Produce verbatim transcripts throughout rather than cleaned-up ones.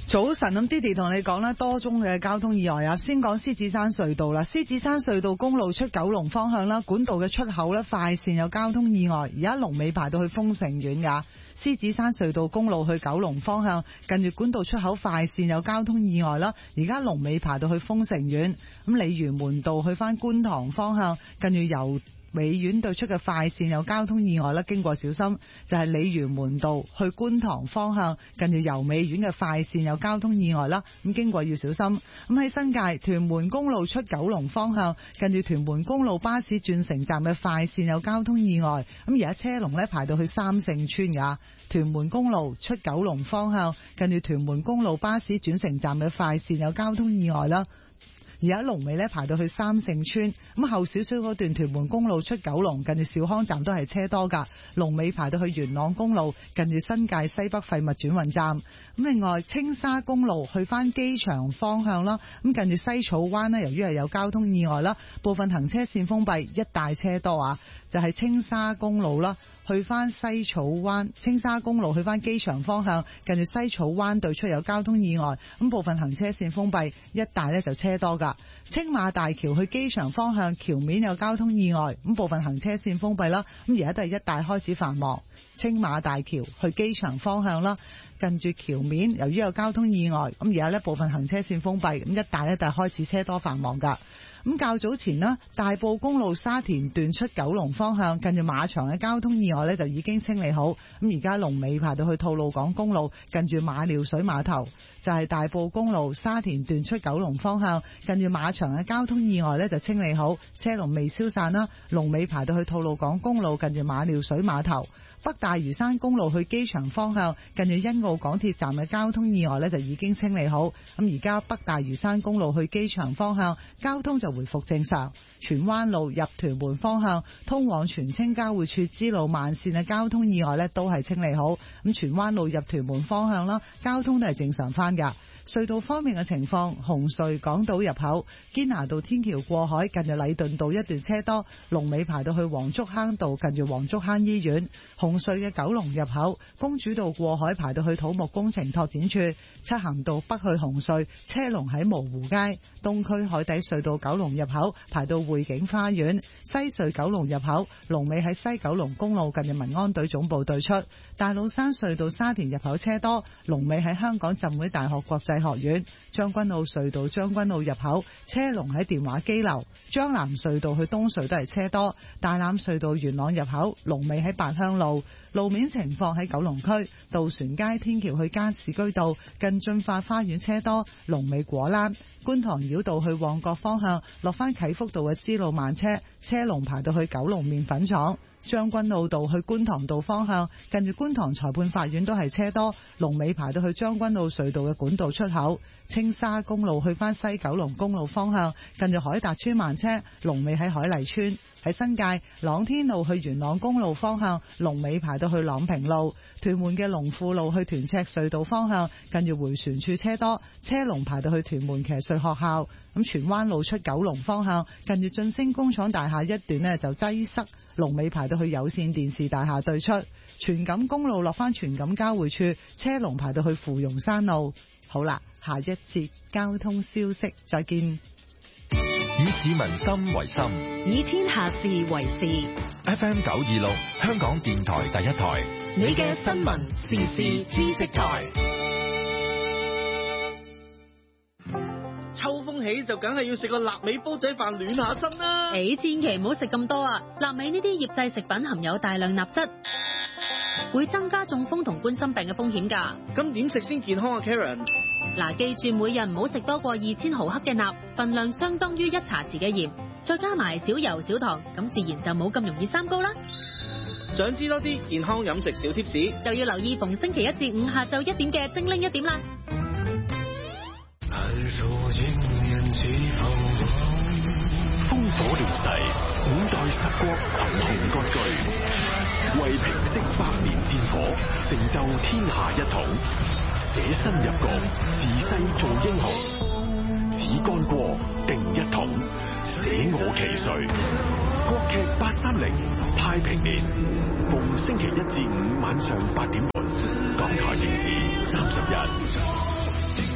早晨，咁 Didi 同你講啦，多宗嘅交通意外啊。先講獅子山隧道啦，獅子山隧道公路出九龍方向啦，管道嘅出口咧快線有交通意外，而家龍尾排到去豐盛苑噶。獅子山隧道公路去九龍方向，近住管道出口快線有交通意外啦，而家龍尾排到去豐盛苑。咁鯉魚門道去翻觀塘方向，近住由美苑對出嘅快線有交通意外啦，經過小心。就係鯉魚門道去觀塘方向，近住由美苑嘅快線有交通意外啦，咁經過要小心。咁喺新界屯門公路出九龍方向，近住屯門公路巴士轉乘站嘅快線有交通意外，咁而家車龍呢排到去三聖村噶。屯門公路出九龍方向，近住屯門公路巴士轉乘站嘅快線有交通意外啦。而家龍尾咧排到去三聖村，咁後少少嗰段屯門公路出九龍，近住兆康站都係車多噶。龍尾排到去元朗公路，近住新界西北廢物轉運站。咁另外青沙公路去翻機場方向啦，咁近住西草灣呢，由於係有交通意外啦，部分行車線封閉，一大車多啊。就係青沙公路啦，去翻西草灣，青沙公路去翻機場方向，近住西草灣對出有交通意外，咁部分行車線封閉，一帶呢就車多噶。青馬大橋去機場方向橋面有交通意外，咁部分行車線封閉啦，咁而家都係一帶開始繁忙。青馬大橋去機場方向啦，近住橋面由於有交通意外，咁而家呢部分行車線封閉，咁一帶呢就係開始車多繁忙噶。咁較早前呢，大埔公路沙田段出九龍方向，近住馬場嘅交通意外呢就已經清理好。咁而家龍尾排到去吐露港公路，近住馬料水碼頭。就係大埔公路沙田段出九龍方向，近住馬場嘅交通意外呢就清理好，車龍未消散啦。龍尾排到去吐露港公路，近住馬料水碼頭。北大嶼山公路去機場方向，近住欣澳港鐵站嘅交通意外呢就已經清理好。咁而家北大嶼山公路去機場方向交通就回復正常。荃灣路入屯門方向通往荃青交匯處支路慢線嘅交通意外呢都係清理好。咁荃灣路入屯門方向啦，交通都係正常翻噶。隧道方面嘅情況，紅隧港島入口堅拿道天橋過海，近住禮頓道一段車多，龍尾排到去黃竹坑道，近住黃竹坑醫院。紅隧嘅九龍入口公主道過海排到去土木工程拓展處，漆咸道北去紅隧車龍喺蕪湖街。東區海底隧道九龍入口排到匯景花園，西隧九龍入口龍尾喺西九龍公路近住民安隊總部對出。大老山隧道沙田入口車多，龍尾喺香港浸會大學國際學院。將軍澳隧道將軍澳入口車龍喺電話機樓。將南隧道去東隧都係車多，大欖隧道元朗入口龍尾喺八鄉路。路面情況喺九龍區渡船街天橋去加士居道近駿發花園車多，龍尾果欄。觀塘繞道去旺角方向落翻啟福道嘅支路慢車，車龍排到去九龍麵粉廠。將軍澳道去觀塘道方向近住觀塘裁判法院都係車多，龍尾排到去將軍澳隧道嘅管道出口。青沙公路去翻西九龍公路方向近住海達村慢車，龍尾喺海麗村。喺新界朗天路去元朗公路方向龍尾排到去朗平路。屯門嘅龍富路去屯赤隧道方向近住回旋處車多，車龍排到去屯門騎術學校。咁荃灣路出九龍方向近住晉升工廠大廈一段呢就擠塞，龍尾排到去有線電視大廈對出。荃錦公路落翻荃錦交匯處，車龍排到去芙蓉山路。好啦，下一節交通消息再見。 以市民心為心， 以天下事為事。 F M 九二六，香港電台第一台， 你嘅新聞時事知識台。 秋風起就梗係要食個臘味煲仔飯暖下身啦。 誒，千祈唔好食咁多啊！臘味呢啲醃製食品含有大量鈉質，會增加中風同冠心病嘅風險㗎。 咁點食先健康啊 Karen？ 嗱，記住每日唔好食多過二千毫克嘅鈉，份量相當於一茶匙嘅鹽，再加埋少油少糖，咁自然就冇咁容易三高啦。 想知多啲健康飲食小貼士， 就要留意逢星期一至五下晝一點嘅精靈一點啦。 烽火連世，五代十國群雄割據，為平息百年戰火，成就天下一統。捨身入局，自世做英雄。此干戈定一統，捨我其誰。國劇八三零太平年，逢星期一至五晚上八點半，港台電視三十一。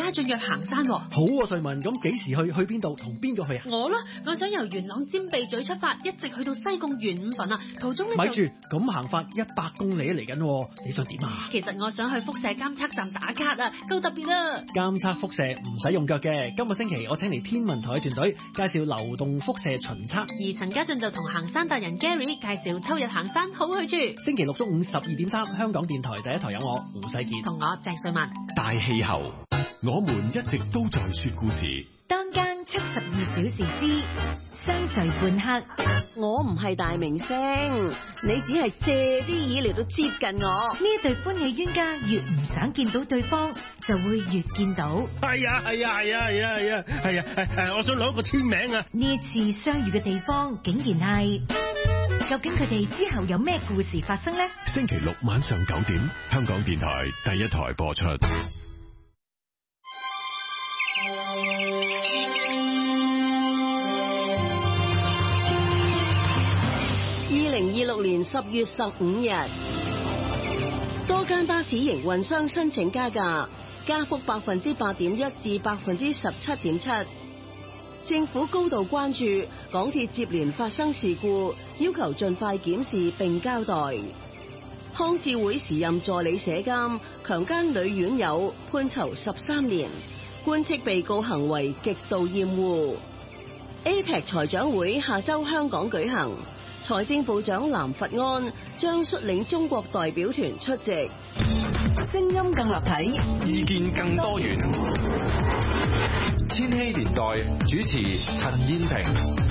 家俊約行山喎。 好喎，瑞文，咁幾時去？去邊度？同邊個去啊？ 我啦，我想由元朗尖鼻咀出發，一直去到西貢元五墳啊。途中呢， 咪住，咁行法一百公里嚟緊，你想點啊？ 其實我想去輻射監測站打卡啊，夠特別啊！ 監測輻射唔使用腳嘅。今個星期我請嚟天文台團隊介紹流動輻射巡測， 而陳家俊就同行山達人 Gary 介紹秋日行山好去處。 星期六中午十二點三，香港電台第一台有我胡世傑同我鄭瑞文。 大氣候，我們一直都在說故事。 當間七十二小時之相聚半刻。 我唔係大明星，你只係借啲意嚟到接近我。 呢一對歡喜冤家越唔想見到對方，就會越見到。 係啊係啊係啊係啊係啊係啊係啊！我想攞個簽名啊！ 呢一次相遇嘅地方竟然係，究竟佢哋之後有咩故事發生呢？ 星期六晚上九點，香港電台第一台播出。 二零二六年十月十五日，多間巴士營運商申請加價，加幅百分之八點一至百分之十七點七。政府高度關注港鐵接連發生事故，要求盡快檢視並交代。康智會時任助理社監強姦女院友，判囚十三年，官斥被告行為極度厭惡。A P E C 財長會下周香港舉行，財政部長藍佛安將率領中國代表團出席。聲音更立體， 意見更多元。千禧年代主持陳燕萍。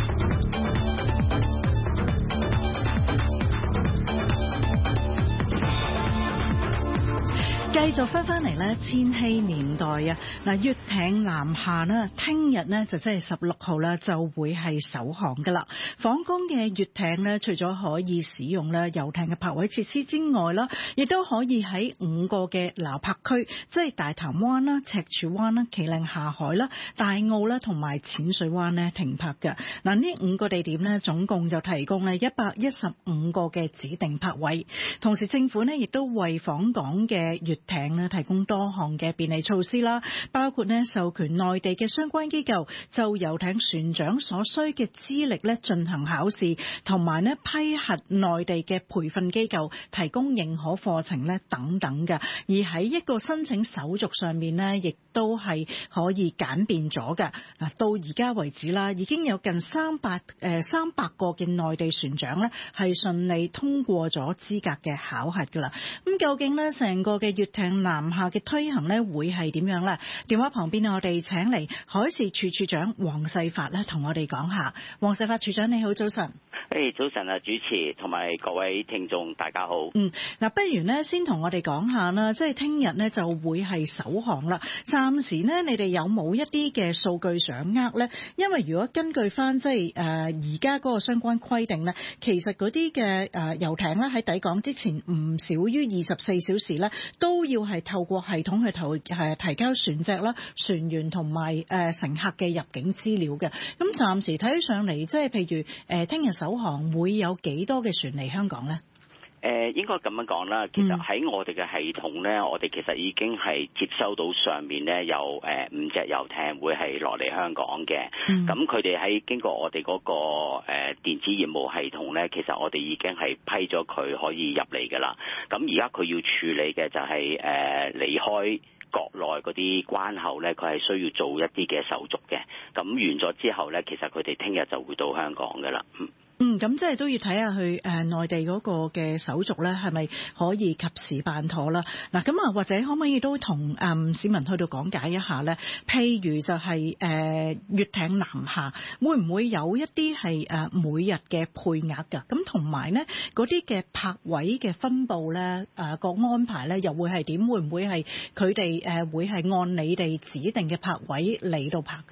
繼續翻翻嚟咧，千禧年代啊！嗱，粵艇南下呢，聽日呢就即係十六號啦，就會係首航噶啦。訪港嘅粵艇呢，除咗可以使用咧遊艇嘅泊位設施之外啦，亦都可以喺五個嘅撈泊區，即係大潭灣啦、赤柱灣啦、旗嶺下海啦、大澳啦同埋淺水灣呢停泊嘅。嗱，呢五個地點呢，總共就提供咧一百一十五個嘅指定泊位。同時政府呢，亦都為訪港嘅粵艇咧提供多項嘅便利措施啦，包括咧授權內地嘅相關機構就遊艇船長所需嘅資歷咧進行考試，同埋咧批核內地嘅培訓機構提供認可課程咧等等嘅。而喺一個申請手續上面咧，亦都係可以簡便咗嘅。嗱，到而家為止啦，已經有近三百誒三百個嘅內地船長咧係順利通過咗資格嘅考核噶啦。咁究竟咧成個嘅粵艇南下嘅推行咧會係點樣咧？電話旁邊我哋請嚟海事處處長黃世發咧，同我哋講下。黃世發處長你好，早晨。 誒、hey, 早晨啊，主持同埋各位聽眾大家好。 嗯，嗱，不如咧先同我哋講下啦，即係聽日咧就會係首航啦。暫時咧，你哋有冇一啲嘅數據掌握咧？因為如果根據翻即係誒而家嗰個相關規定咧，其實嗰啲嘅誒遊艇咧喺抵港之前唔少於二十四小時咧，都要係透過系統去投誒提交船隻啦、船員同埋誒乘客嘅入境資料嘅。咁暫時睇起上嚟，即係譬如誒聽日首航會有幾多嘅船嚟香港咧？ 誒、呃、應該咁樣講啦，其實喺我哋嘅系統咧，我哋其實已經係接收到上面咧有誒、呃、五隻遊艇會係落嚟香港嘅。咁佢哋喺經過我哋嗰、那個誒、呃、電子業務系統咧，其實我哋已經係批咗佢可以入嚟㗎啦。咁而家佢要處理嘅就係、是、誒、呃、離開國內嗰啲關口咧，佢係需要做一啲嘅手續嘅。咁完咗之後咧，其實佢哋聽日就會到香港㗎啦。嗯。 嗯，咁即係都要睇下去誒內地嗰個嘅手續咧，係咪可以及時辦妥啦？嗱，咁啊，或者可唔可以都同誒市民去到講解一下咧？譬如就係誒粵艇南下，會唔會有一啲係誒每日嘅配額㗎？咁同埋咧嗰啲嘅泊位嘅分佈咧，誒個安排咧又會係點？會唔會係佢哋誒會係按你哋指定嘅泊位嚟到泊㗎咧？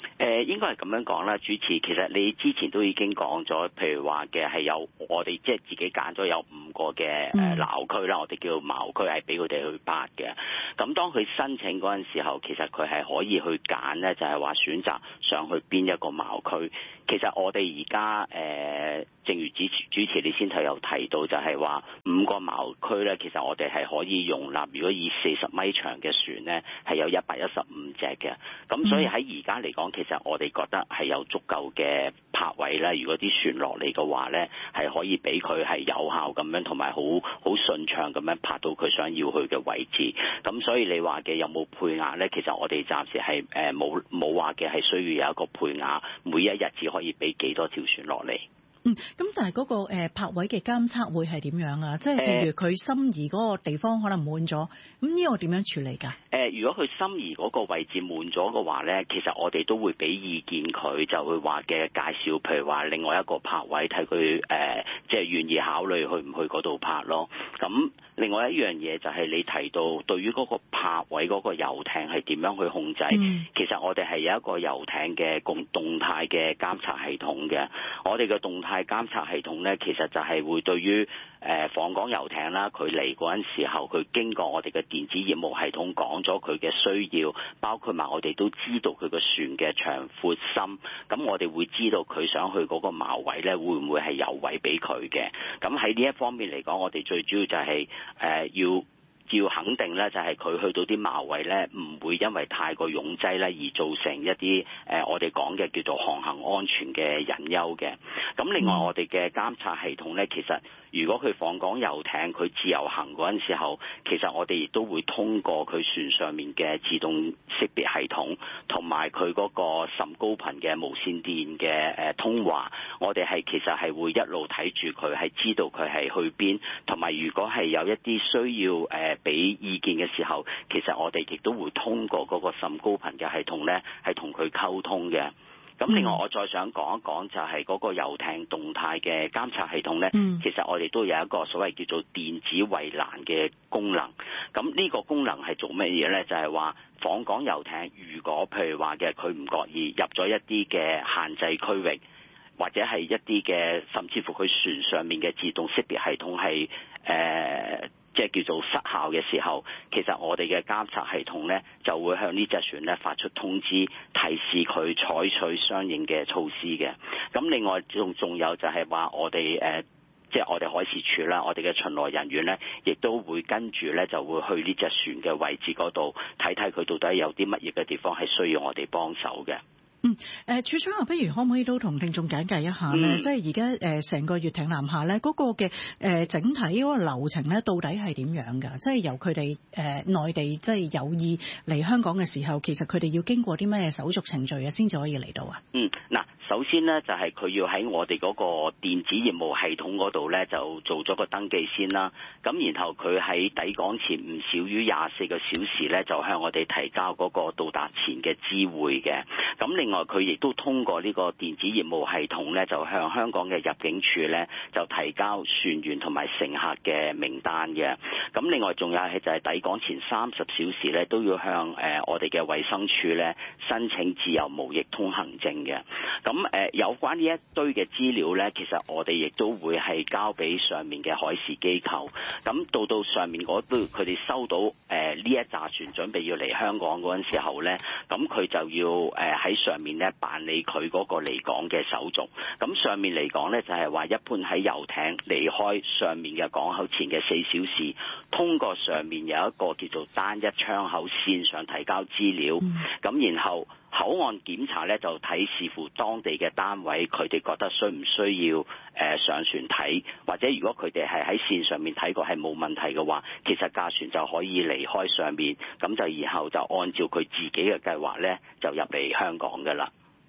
誒、呃、應該係咁樣講啦，主持其實你之前都已經講咗，譬如話嘅係有我哋即係自己揀咗有五個嘅誒鬧區啦，我哋叫矛區係俾佢哋去拍嘅。咁當佢申請嗰陣時候，其實佢係可以去揀咧，就係話選擇上去邊一個矛區。其實我哋而家誒，正如主持主持你先頭有提到，就係話五個矛區咧，其實我哋係可以容納，如果以四十米長嘅船咧，係有一百一十五隻嘅。咁所以喺而家嚟講，其實我哋覺得係有足夠嘅泊位咧。如果啲船落嚟嘅話咧，係可以俾佢係有效咁樣，同埋好好順暢咁樣泊到佢想要去嘅位置。咁所以你話嘅有冇配額咧？其實我哋暫時係誒冇冇話嘅係需要有一個配額，每一日只可以俾幾多條船落嚟。 嗯，咁但係嗰個誒泊位嘅監測會係點樣啊？即係譬如佢心儀嗰個地方可能滿咗，咁呢個點樣處理㗎？誒、 呃，如果佢心儀嗰個位置滿咗嘅話咧，其實我哋都會俾意見佢，就會話嘅介紹，譬如話另外一個泊位，睇佢誒即係願意考慮去唔去嗰度泊咯。咁另外一樣嘢就係你提到對於嗰個泊位嗰個遊艇係點樣去控制？嗯、其實我哋係有一個遊艇嘅共動態嘅監察系統嘅，我哋嘅動態監察系統咧，其實就係會對於誒訪港遊艇啦，佢嚟嗰陣時候，佢經過我哋嘅電子業務系統講咗佢嘅需要，包括埋我哋都知道佢個船嘅長闊深，咁我哋會知道佢想去嗰個矛位咧，會唔會係有位俾佢嘅？咁喺呢一方面嚟講，我哋最主要就係、是、誒、呃、要。要肯定咧，就係佢去到啲矛位咧，唔會因為太過擁擠咧，而造成一啲誒、呃、我哋講嘅叫做航行安全嘅隱憂嘅。咁另外我哋嘅監察系統咧，其實如果佢訪港遊艇佢自由行嗰陣時候，其實我哋亦都會通過佢船上面嘅自動識別系統，同埋佢嗰個甚高頻嘅無線電嘅誒通話，我哋係其實係會一路睇住佢，係知道佢係去邊，同埋如果係有一啲需要誒俾意見嘅時候，其實我哋亦都會通過嗰個甚高頻嘅系統咧，係同佢溝通嘅。咁另外我再想講一講就係嗰個遊艇動態嘅監察系統咧，嗯、其實我哋都有一個所謂叫做電子圍欄嘅功能。咁呢個功能係做乜嘢咧？就係話訪港遊艇如果譬如話嘅佢唔覺意入咗一啲嘅限制區域，或者係一啲嘅甚至乎佢船上面嘅自動識別系統係誒。呃即係叫做失效嘅時候，其實我哋嘅監察系統咧就會向呢隻船咧發出通知，提示佢採取相應嘅措施嘅。咁另外仲仲有就係話我哋誒、呃，即係我哋海事處啦，我哋嘅巡邏人員咧，亦都會跟住咧就會去呢隻船嘅位置嗰度睇睇佢到底有啲乜嘢嘅地方係需要我哋幫手嘅。 嗯，誒處長啊，不如可唔可以都同聽眾簡介一下咧？嗯、即係而家誒成個粵艇南下咧，嗰個嘅誒整體嗰個流程咧，到底係點樣㗎？即係由佢哋誒內地即係有意嚟香港嘅時候，其實佢哋要經過啲咩手續程序啊，先至可以嚟到啊？嗯，嗱。首先呢，就係佢要喺我哋嗰個電子業務系統嗰度呢，就做咗個登記先啦。咁然後佢喺抵港前唔少於廿四個小時呢，就向我哋提交嗰個到達前嘅知會嘅。咁另外佢亦都通過呢個電子業務系統呢，就向香港嘅入境處呢，就提交船員同埋乘客嘅名單嘅。咁另外仲有係就係抵港前三十小時呢，都要向誒我哋嘅衛生署呢申請自由無疫通行證嘅。咁誒、呃、有關呢一堆嘅資料咧，其實我哋亦都會係交俾上面嘅海事機構。咁到到上面嗰堆，佢哋收到誒呢、呃、一紮船準備要嚟香港嗰陣時候咧，咁佢就要誒喺、呃、上面咧辦理佢嗰個離港嘅手續。咁上面嚟講咧，就係、是、話一般喺遊艇離開上面嘅港口前嘅四小時，通過上面有一個叫做單一窗口線上提交資料。咁、嗯、然後口岸檢查咧就睇視乎當地嘅單位，佢哋覺得需唔需要誒、呃、上船睇，或者如果佢哋係喺線上面睇過係冇問題嘅話，其實架船就可以離開上面，咁就然後就按照佢自己嘅計劃咧就入嚟香港㗎啦。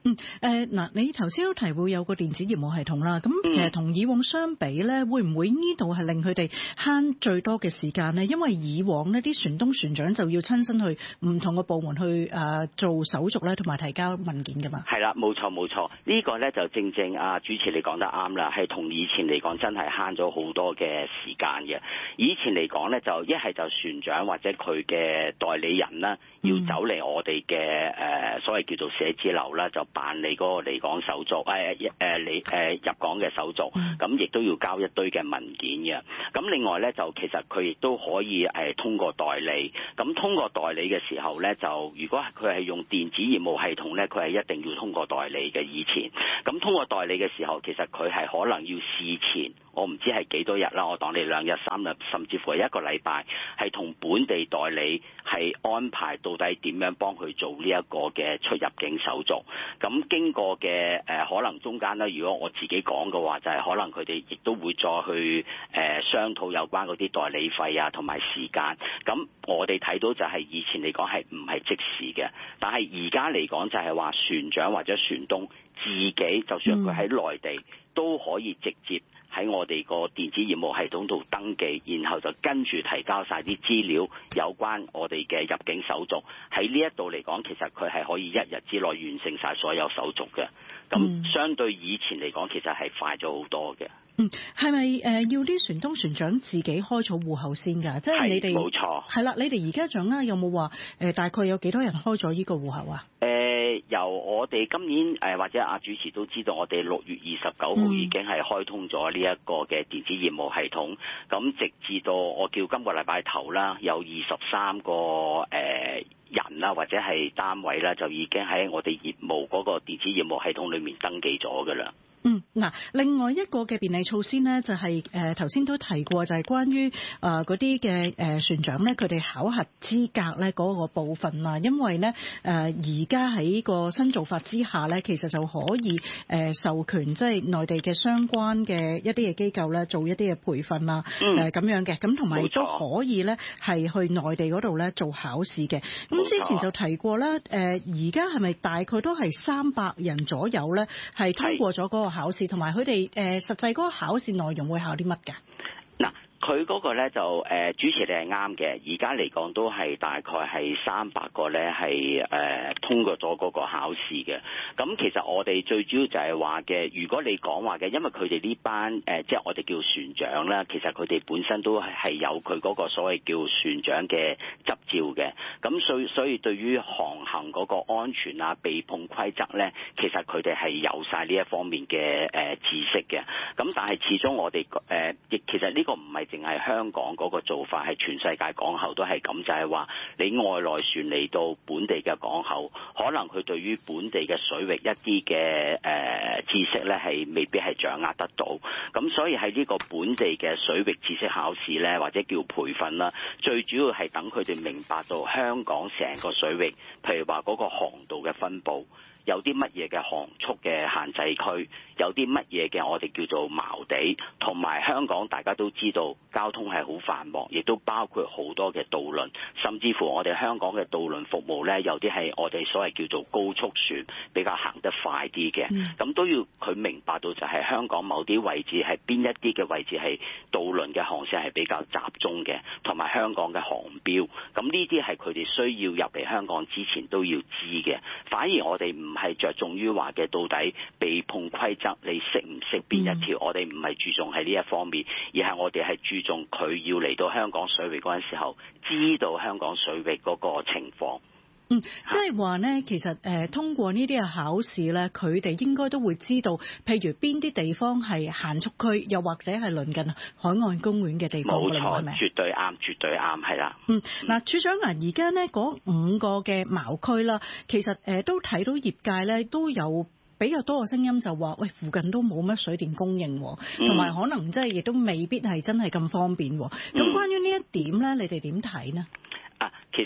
嗯，誒、呃、嗱，你頭先都提會有個電子業務系統啦，咁其實同以往相比咧，會唔會呢度係令佢哋慳最多嘅時間咧？因為以往呢啲船東船長就要親身去唔同嘅部門去誒、呃、做手續咧，同埋提交文件噶嘛。 係啦，冇錯冇錯，呢、這個咧就正正啊主持你講得啱啦，係同以前嚟講真係慳咗好多嘅時間嘅。以前嚟講咧就一係就船長或者佢嘅代理人啦，要走嚟我哋嘅誒所謂叫做寫字樓啦，就辦理嗰個離港手續，誒誒你誒入港嘅手續，咁亦都要交一堆嘅文件嘅。咁另外咧就其實佢亦都可以誒通過代理，咁通過代理嘅時候咧就如果佢係用電子業務系統咧，佢係一定要通過代理嘅。以前咁通過代理嘅時候，其實佢係可能要事前，我唔知係幾多日啦，我當你兩日三日，甚至乎係一個禮拜，係同本地代理係安排到底點樣幫佢做呢一個嘅出入境手續。咁經過嘅誒、呃、可能中間咧，如果我自己講嘅話，就係、是、可能佢哋亦都會再去誒、呃、商討有關嗰啲代理費啊同埋時間。咁我哋睇到就係以前嚟講係唔係即時嘅，但係而家嚟講就係話船長或者船東自己，就算佢喺內地都可以直接喺我哋個電子業務系統度登記，然後就跟住提交晒啲資料有關我哋嘅入境手續。喺呢一度嚟講，其實佢係可以一日之內完成晒所有手續嘅。咁相對以前嚟講，其實係快咗好多嘅。 嗯，係咪誒要啲船東船長自己開咗戶口先㗎？即係你哋冇錯，係啦。你哋而家掌握有冇話誒大概有幾多人開咗呢個戶口啊？ 誒、呃，由我哋今年誒、呃、或者阿主持都知道，我哋六月二十九號已經係開通咗呢一個嘅電子業務系統。咁、嗯、直至到我叫今個禮拜頭啦，有二十三個誒、呃、人啦，或者係單位啦，就已經喺我哋業務嗰個電子業務系統裏面登記咗㗎啦。 嗯，嗱，另外一個嘅便利措施呢，就係誒頭先都提過，就係、是、關於誒嗰啲嘅誒船長咧，佢哋考核資格咧嗰個部分啦。因為咧誒而家喺個新做法之下咧，其實就可以誒、呃、授權即係內地嘅相關嘅一啲嘅機構咧，做一啲嘅培訓啊，誒、嗯、咁、呃、樣嘅，咁同埋亦都可以咧係去內地嗰度咧做考試嘅。咁之前就提過啦，誒而家係咪大概都係三百人左右咧，係通過咗嗰個考試，同埋佢哋誒實際嗰個考試內容會考啲乜㗎？ 嗱，佢嗰個咧就誒、呃、主持你係啱嘅，而家嚟講都係大概係三百個咧係誒通過咗嗰個考試嘅。咁其實我哋最主要就係話嘅，如果你講話嘅，因為佢哋呢班誒、呃、即係我哋叫船長啦，其實佢哋本身都係係有佢嗰個所謂叫船長嘅執照嘅。咁所以所以對於航行嗰個安全啊、避碰規則咧，其實佢哋係有晒呢一方面嘅誒、呃、知識嘅。咁但係始終我哋誒亦其實呢個唔係淨係香港嗰個做法，係全世界港口都係咁，就係話你外來船嚟到本地嘅港口，可能佢對於本地嘅水域一啲嘅誒知識咧係未必係掌握得到。咁所以喺呢個本地嘅水域知識考試咧，或者叫培訓啦，最主要係等佢哋明白到香港成個水域，譬如話嗰個航道嘅分佈，有啲乜嘢嘅航速嘅限制區，有啲乜嘢嘅我哋叫做錨地，同埋香港大家都知道交通係好繁忙，亦都包括好多嘅渡輪，甚至乎我哋香港嘅渡輪服務咧，有啲係我哋所謂叫做高速船，比較行得快啲嘅，咁、嗯、都要佢明白到就係香港某啲位置係邊一啲嘅位置係渡輪嘅航線係比較集中嘅，同埋香港嘅航標，咁呢啲係佢哋需要入嚟香港之前都要知嘅。反而我哋唔係着重於話嘅到底避碰規則你識唔識邊一條、嗯、我哋唔係注重喺呢一方面，而係我哋係注重佢要嚟到香港水域嗰陣時候知道香港水域嗰個情況。 嗯，即係話咧，其實誒、呃、通過呢啲嘅考試咧，佢哋應該都會知道，譬如邊啲地方係限速區，又或者係鄰近海岸公園嘅地方。 冇錯， 係咪？ 絕對啱，絕對啱，係啦。 嗯，嗱、呃，處長嗱，而家咧嗰五個嘅錨區啦，其實誒、呃、都睇到業界咧都有比較多嘅聲音就話，喂，附近都冇乜水電供應，同埋可能即係亦都未必係真係咁方便。咁、嗯、關於呢一點咧，你哋點睇呢？ 啊，其實。誒、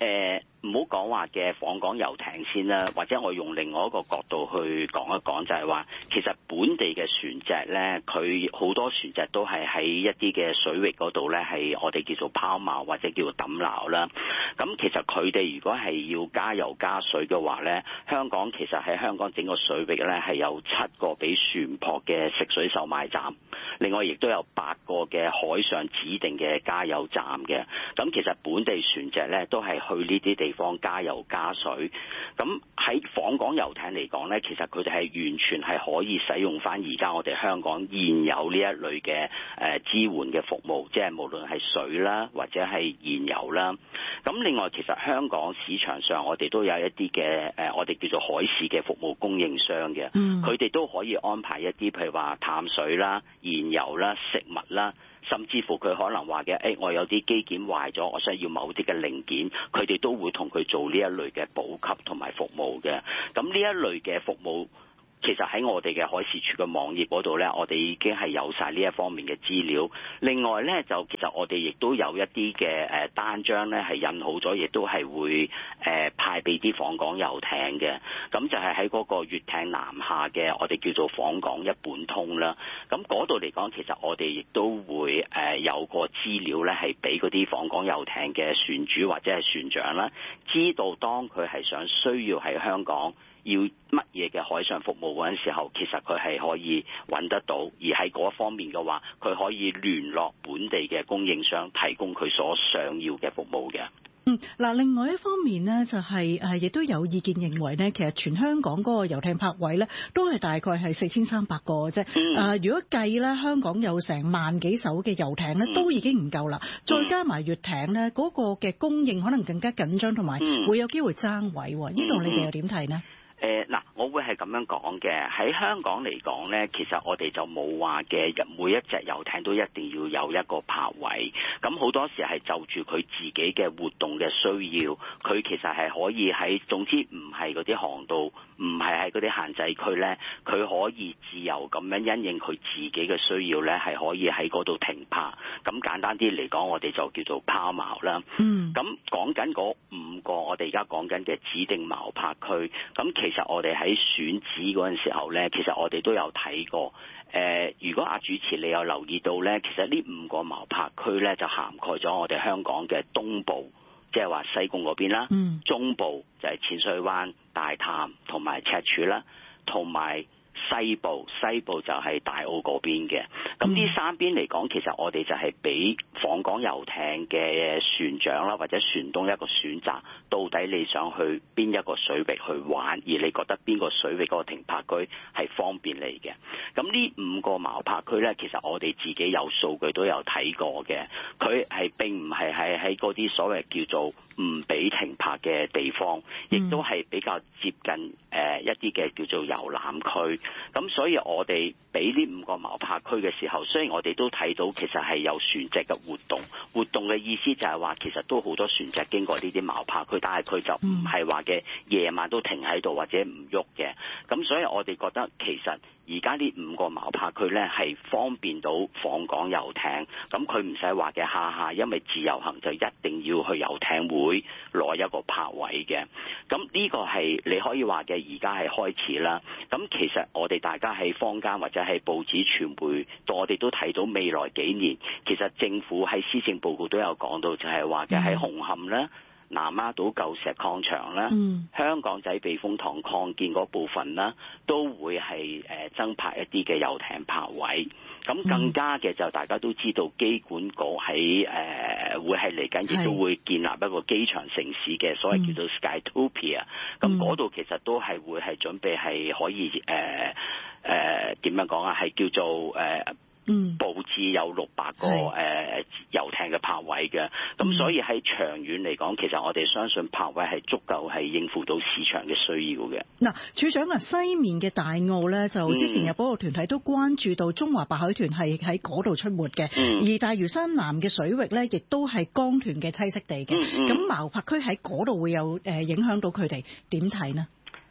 誒唔好講話嘅訪港遊艇先啦，或者我用另外一個角度去講一講，就係話其實本地嘅船隻咧，佢好多船隻都係喺一啲嘅水域嗰度咧，係我哋叫做拋錨或者叫做抌撈啦。咁其實佢哋如果係要加油加水嘅話咧，香港其實喺香港整個水域咧係有七個俾船舶嘅食水售賣站，另外亦都有八個嘅海上指定嘅加油站嘅。咁其實本地船隻咧都係去呢啲地方加油加水。咁喺訪港遊艇嚟講咧，其實佢哋係完全係可以使用翻而家我哋香港現有呢一類嘅誒支援嘅服務，即係無論係水啦或者係燃油啦。咁另外其實香港市場上我哋都有一啲嘅誒我哋叫做海事嘅服務供應商嘅，佢哋都可以安排一啲譬如話淡水啦、燃油啦、食物啦。甚至乎佢可能話嘅，誒、哎，我有啲機件壞咗，我需要某啲嘅零件，佢哋都會同佢做呢一類嘅補給同埋服務嘅。咁呢一類嘅服務，其實喺我哋嘅海事處嘅網頁嗰度呢，我哋已經係有晒呢一方面嘅資料。另外呢，就其實我哋亦都有一啲嘅誒單張呢係印好咗，亦都係會誒、呃、派俾啲訪港遊艇嘅。咁就係喺嗰個粵艇南下嘅，我哋叫做訪港一本通啦。咁嗰度嚟講，其實我哋亦都會誒、呃、有個資料呢係俾嗰啲訪港遊艇嘅船主或者係船長啦，知道當佢係想需要喺香港要乜嘢嘅海上服務嗰陣時候，其實佢係可以揾得到，而喺嗰方面嘅話，佢可以聯絡本地嘅供應商，提供佢所想要嘅服務嘅。 嗯，嗱，另外一方面呢，就係、是、誒，亦都有意見認為呢，其實全香港嗰個遊艇泊位呢，都係大概係四千三百個啫。誒、嗯呃，如果計呢，香港有成萬幾艘嘅遊艇呢，都已經唔夠啦。再加埋粵艇呢，嗰、那個嘅供應可能更加緊張，同埋會有機會爭位。呢、嗯、度你哋又點睇呢？ 誒嗱、呃，我會係咁樣講嘅。喺香港嚟講呢，其實我哋就冇話嘅，每一隻遊艇都一定要有一個泊位。咁好多時係就住佢自己嘅活動嘅需要，佢其實係可以喺總之唔係嗰啲航道，唔係喺嗰啲限制區呢，佢可以自由咁樣因應佢自己嘅需要呢，係可以喺嗰度停泊。咁簡單啲嚟講，我哋就叫做拋錨啦。嗯。咁講緊嗰五個，我哋而家講緊嘅指定錨泊區，咁其其實我哋喺選址嗰陣時候咧，其實我哋都有睇過。誒、呃，如果阿主持你有留意到咧，其實呢五個錨泊區咧就涵蓋咗我哋香港嘅東部，即係話西貢嗰邊啦。嗯。中部就係淺水灣、大潭同埋赤柱啦，同埋西部，西部就係大澳嗰邊嘅。咁呢三邊嚟講，其實我哋就係俾訪港遊艇嘅船長啦，或者船東一個選擇，到底你想去邊一個水域去玩，而你覺得邊個水域嗰個停泊區係方便你嘅。咁呢五個錨泊區呢，其實我哋自己有數據都有睇過嘅，佢係並唔係係喺嗰啲所謂叫做唔俾停泊嘅地方，亦都係比較接近誒、呃、一啲嘅叫做遊覽區。咁所以我哋俾呢五個錨泊區嘅時候，雖然我哋都睇到其實係有船隻嘅活動，活動嘅意思就係話其實都好多船隻經過呢啲錨泊區，但係佢就唔係話嘅夜晚都停喺度或者唔喐嘅。咁所以我哋覺得其實而家呢五個錨泊區呢係方便到訪港遊艇，咁佢唔使話嘅下下因為自由行就一定要去遊艇會攞一個泊位嘅。咁呢個係你可以話嘅而家係開始啦。咁其實我哋大家喺坊間或者係報紙傳媒，我哋都睇到未來幾年，其實政府喺施政報告都有講到，就係話嘅喺紅磡啦、南丫島舊石礦場啦、嗯、香港仔避風塘擴建嗰部分啦，都會係誒增派一啲嘅遊艇泊位。咁更加嘅就大家都知道，機管局喺誒、呃、會係嚟緊，亦都會建立一個機場城市嘅所謂叫做 Skytopia。咁嗰度其實都係會係準備係可以誒誒點樣講啊？係叫做誒。呃嗯，佈置有六百個誒、呃、遊艇嘅泊位嘅，咁、嗯、所以喺長遠嚟講，其實我哋相信泊位係足夠係應付到市場嘅需要嘅。嗱， 處長啊，西面嘅大澳咧，就之前有保護團體都關注到中華白海豚係喺嗰度出沒嘅，嗯、而大嶼山南嘅水域咧，亦都係江豚嘅棲息地嘅。咁錨泊區喺嗰度會有誒影響到佢哋，點睇呢？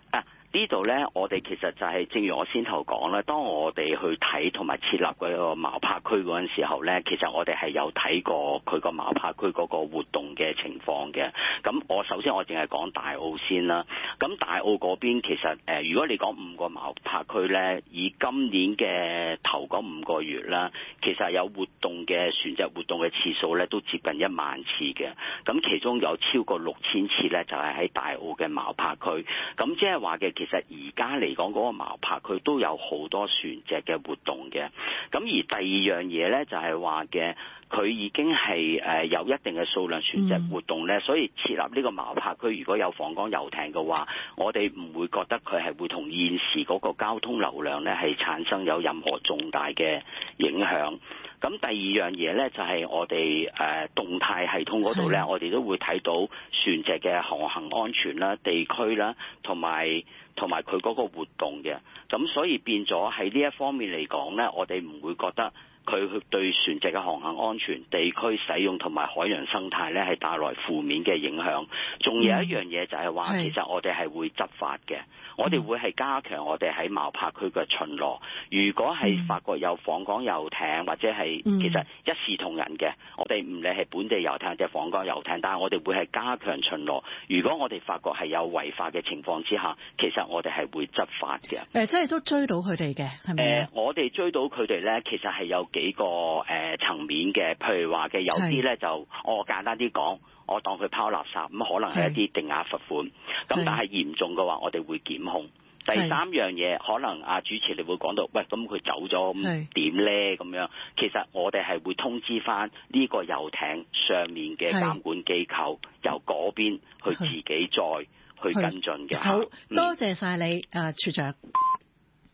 呢度咧，我哋其實就係正如我先頭講啦，當我哋去睇同埋設立嗰個茅拍區嗰陣時候咧，其實我哋係有睇過佢個茅拍區嗰個活動嘅情況嘅。咁我首先我淨係講大澳先啦。咁大澳嗰邊其實誒、呃，如果你講五個茅拍區咧，以今年嘅頭嗰五個月啦，其實有活動嘅船隻活動嘅次數咧，都接近一萬次嘅。咁其中有超過六千次咧，就係喺大澳嘅茅拍區。咁即係話嘅，其實而家嚟講嗰個茅拍區都有好多船隻嘅活動嘅。咁而第二樣嘢咧，就係話嘅，佢已經係誒有一定嘅數量船隻活動咧，嗯、所以設立呢個茅拍區，如果有訪港遊艇嘅話，我哋唔會覺得佢係會同現時嗰個交通流量咧係產生有任何重大嘅影響。咁第二樣嘢咧，就係我哋誒動態系統嗰度咧，我哋都會睇到船隻嘅航行安全啦、地區啦，同埋同埋佢嗰個活動嘅。咁所以變咗喺呢一方面嚟講咧，我哋唔會覺得佢對船隻嘅航行安全、地區使用同埋海洋生態咧係帶來負面嘅影響。仲有一樣嘢就係話，其實我哋係會執法嘅，我哋會係加強我哋喺茅拍區嘅巡邏。如果係發覺有訪港遊艇或者係其實一視同仁嘅，我哋唔理係本地遊艇或者訪港遊艇，但係我哋會係加強巡邏。如果我哋發覺係有違法嘅情況之下，其實我哋係會執法嘅。誒、 呃，即係都追到佢哋嘅，係咪？誒、 呃，我哋追到佢哋咧，其實係有幾個誒、呃、層面嘅，譬如話嘅有啲咧就我簡單啲講，我當佢拋垃圾咁，可能係一啲定額罰款。咁但係嚴重嘅話，我哋會檢控。第三樣嘢，可能啊主持你會講到，喂，咁佢走咗咁點咧？咁樣其實我哋係會通知翻呢個遊艇上面嘅監管機構，由嗰邊去自己再去跟進嘅。 好多謝晒你，誒處長。